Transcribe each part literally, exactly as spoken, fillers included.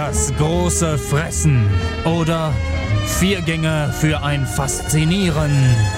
Das große Fressen oder vier Gänge für ein Faszinierend.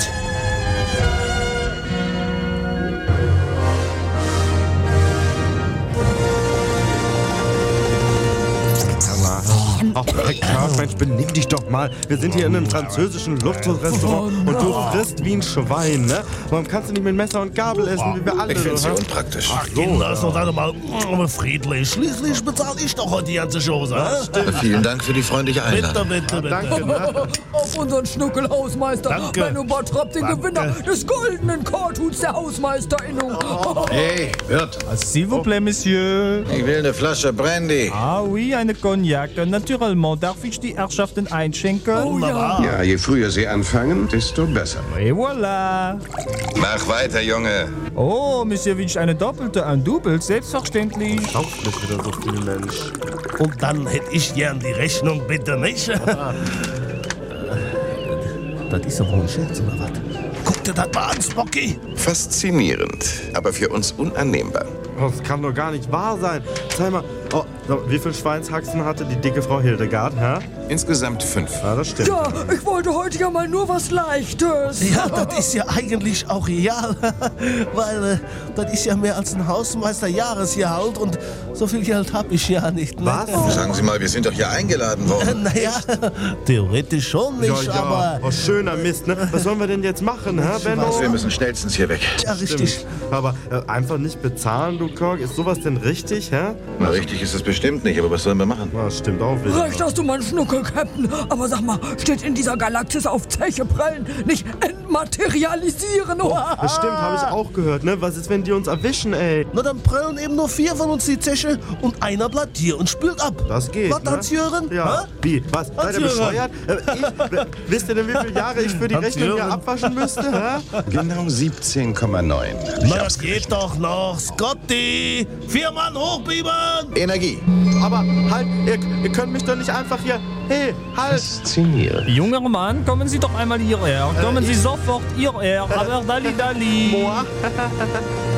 Ach, Karl, Mensch, benimm dich doch mal. Wir sind hier in einem französischen Luxusrestaurant und du frisst wie ein Schwein, ne? Warum kannst du nicht mit Messer und Gabel essen, wie wir alle? Ich find's so, ja hä? unpraktisch. Ach, Kinder, ist doch dann mal mm, friedlich. Schließlich bezahle ich doch heute die ganze Chose. hä? Vielen Dank für die freundliche Bitte, Einladung. bitte, bitte. Danke, ne? Auf unseren Schnuckelhausmeister. Danke. Benno Bottrop, den Danke. Gewinner des goldenen Korthuts der Hausmeisterinnung. Hey, Wirt, S'il vous plaît, Monsieur. ich will eine Flasche Brandy. Ah oui, eine Cognac. Naturellement, darf ich die Herrschaften einschenken? Oh ja. Ja, je früher Sie anfangen, desto besser. Et voilà. Mach weiter, Junge. Oh, Monsieur wünscht eine doppelte, ein Double, selbstverständlich. Kauft nicht wieder so viel, Mensch. Und dann hätte ich gern die Rechnung, bitte, nicht? Das ist doch wohl ein Scherz, oder was? Guck dir das mal an, Spocky. Faszinierend, aber für uns unannehmbar. Das kann doch gar nicht wahr sein. Zeig mal, oh, wie viel Schweinshaxen hatte die dicke Frau Hildegard, hä? Insgesamt fünf. Ja, das stimmt. Ja, ich wollte heute ja mal nur was Leichtes. Ja, das ist ja eigentlich auch real, weil äh, das ist ja mehr als ein Hausmeister-Jahresgehalt und so viel Geld hab ich ja nicht. Ne? Was? Sagen Sie mal, wir sind doch hier eingeladen Äh, worden. naja, theoretisch schon nicht, Ja, ja. aber... Oh, schöner Mist, ne? Was sollen wir denn jetzt machen, hä, Benno? Wir müssen schnellstens hier weg. Ja, richtig. Stimmt. Aber äh, einfach nicht bezahlen, du Kork. Ist sowas denn richtig, hä? Na, richtig ist es bestimmt nicht, aber was sollen wir machen? Ja, das stimmt auch wieder. Recht hast du, mein Schnuckel, Captain. Aber sag mal, steht in dieser Galaxis auf Zeche prellen, nicht entmaterialisieren? Oh, Das stimmt, habe ich auch gehört, ne? Was ist, wenn die uns erwischen, ey? Na, dann prellen eben nur vier von uns die Zeche und einer bleibt hier und spült ab. Das geht, Was, ne? Hans-Jürgen? Ja. Hä? Wie? Was? Seid ihr Hans-Jürgen. bescheuert? Äh, ich, w- wisst ihr denn, wie viele Jahre ich für die Rechnung hier Hans-Jürgen. abwaschen müsste, hä? Genau siebzehn Komma neun. Na, das geht doch noch. Scotty! Vier Mann hochbieben! Energie. Aber halt, ihr, ihr könnt mich doch nicht einfach hier... Hey, halt! Faszinierend. Junger Mann, kommen Sie doch einmal hierher. Kommen Sie sofort hierher. Aber Dali Dali. Boah.